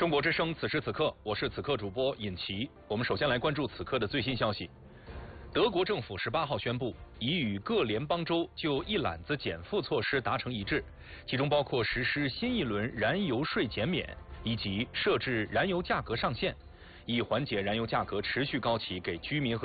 中国之声，此时此刻，我是此刻主播尹奇。我们首先来关注此刻的最新消息。德国政府18号宣布，已与各联邦州就一揽子减负措施达成一致，其中包括实施新一轮燃油税减免，以及设置燃油价格上限，以缓解燃油价格持续高企给居民和